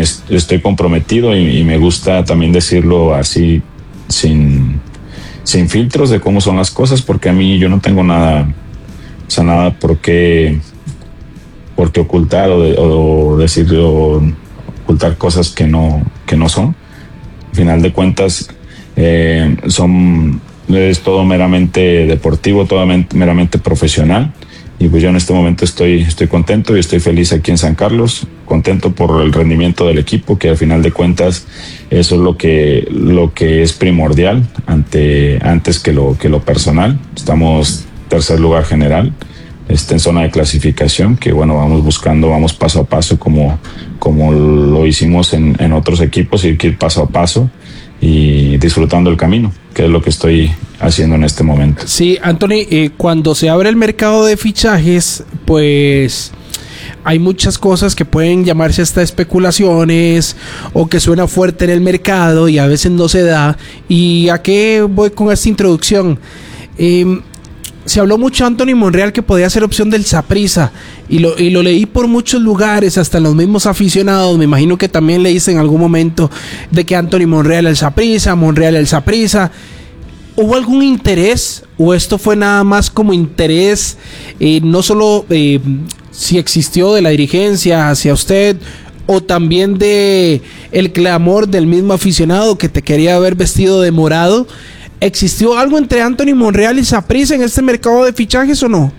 estoy comprometido y me gusta también decirlo así, sin filtros de cómo son las cosas, porque a mí yo no tengo nada, o sea, nada por qué ocultar o decir o ocultar cosas que no son. Al final de cuentas, es todo meramente deportivo, todo meramente profesional. Y pues yo en este momento estoy contento y estoy feliz aquí en San Carlos, contento por el rendimiento del equipo, que al final de cuentas eso es lo que es primordial antes que lo personal. Estamos tercer lugar general, en zona de clasificación, que bueno, vamos paso a paso como lo hicimos en otros equipos, ir paso a paso y disfrutando el camino, que es lo que estoy haciendo en este momento. Sí, Anthony, cuando se abre el mercado de fichajes, pues hay muchas cosas que pueden llamarse hasta especulaciones o que suena fuerte en el mercado y a veces no se da. ¿Y a qué voy con esta introducción? Se habló mucho Anthony Monreal que podía ser opción del Saprissa y lo leí por muchos lugares, hasta los mismos aficionados. Me imagino que también le hice en algún momento de que Anthony Monreal el Saprissa, Monreal el Saprissa. ¿Hubo algún interés o esto fue nada más como interés, no solo si existió de la dirigencia hacia usted o también de el clamor del mismo aficionado que te quería ver vestido de morado? ¿Existió algo entre Anthony Monreal y Saprissa en este mercado de fichajes o no?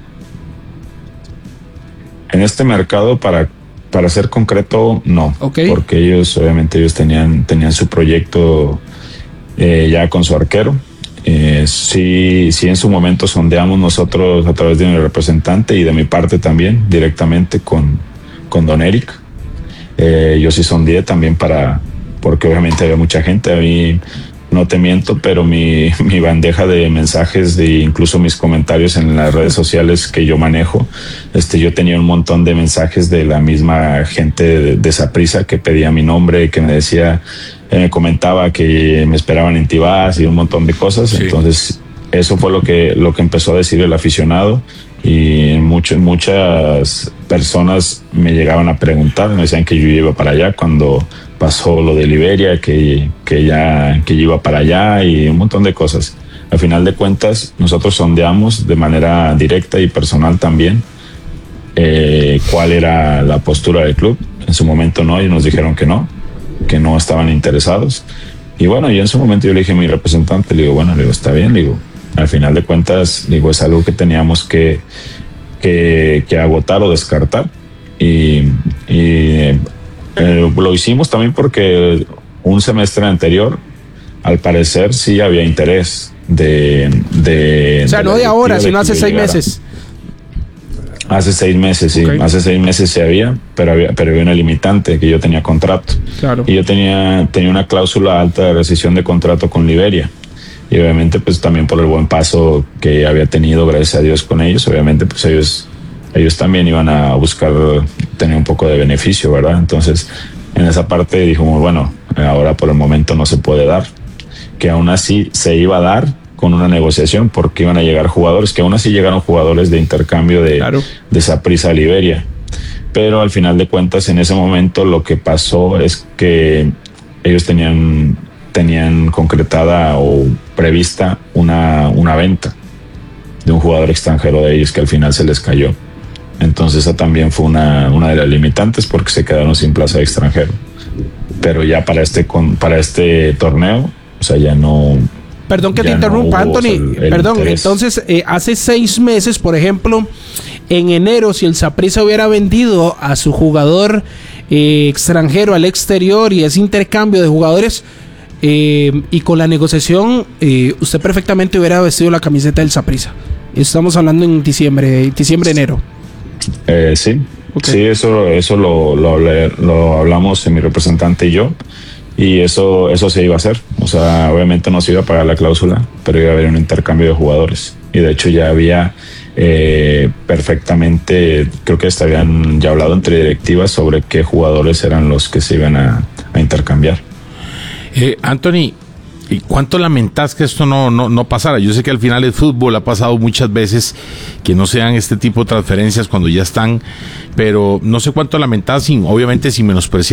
En este mercado, para ser concreto, no. Okay. Porque ellos tenían su proyecto ya con su arquero. Sí, en su momento sondeamos nosotros a través de mi representante y de mi parte también, directamente con Don Eric. Yo sí sondeé también porque obviamente había mucha gente. A mí, no te miento, pero mi bandeja de mensajes de incluso mis comentarios en las redes sociales que yo manejo, yo tenía un montón de mensajes de la misma gente de Saprissa que pedía mi nombre, que me decía, me comentaba que me esperaban en Tibás y un montón de cosas. Sí. Entonces eso fue lo que empezó a decir el aficionado y muchas personas me llegaban a preguntar, me decían que yo iba para allá cuando pasó lo de Liberia, que yo iba para allá y un montón de cosas. Al final de cuentas, nosotros sondeamos de manera directa y personal también cuál era la postura del club. En su momento no, y nos dijeron que no estaban interesados. Y bueno, yo en su momento yo le dije a mi representante, le digo, está bien, le digo, al final de cuentas, digo, es algo que teníamos que agotar o descartar. Y lo hicimos también porque un semestre anterior, al parecer, sí había interés o sea, no de ahora, sino hace 6 meses. Hace 6 meses, sí. Okay. Hace 6 meses se había, pero había una limitante, que yo tenía contrato. Claro. Y yo tenía una cláusula alta de rescisión de contrato con Liberia. Y obviamente, pues también por el buen paso que había tenido, gracias a Dios, con ellos, obviamente, pues ellos también iban a buscar tener un poco de beneficio, ¿verdad? Entonces, en esa parte dijimos, bueno, ahora por el momento no se puede dar. Que aún así se iba a dar con una negociación, porque iban a llegar jugadores, que aún así llegaron jugadores de intercambio de Saprissa a Liberia. Pero al final de cuentas, en ese momento lo que pasó es que ellos tenían concretada o prevista una venta de un jugador extranjero de ellos que al final se les cayó. Entonces esa también fue una de las limitantes, porque se quedaron sin plaza de extranjero. Pero ya para este torneo, o sea, ya no... Perdón que te interrumpa, Anthony. Perdón, interés. Entonces, hace 6 meses, por ejemplo, en enero, si el Saprissa hubiera vendido a su jugador extranjero al exterior y ese intercambio de jugadores, y con la negociación, usted perfectamente hubiera vestido la camiseta del Saprissa. Estamos hablando en diciembre, enero. Sí, okay. Sí, eso lo hablamos mi representante y yo. Y eso se iba a hacer. O sea, obviamente no se iba a pagar la cláusula, pero iba a haber un intercambio de jugadores. Y de hecho ya había perfectamente, creo que habían ya hablado entre directivas sobre qué jugadores eran los que se iban a intercambiar. Anthony, ¿y cuánto lamentás que esto no pasara? Yo sé que al final el fútbol ha pasado muchas veces que no sean este tipo de transferencias cuando ya están, pero no sé cuánto lamentás, obviamente sin menospreciar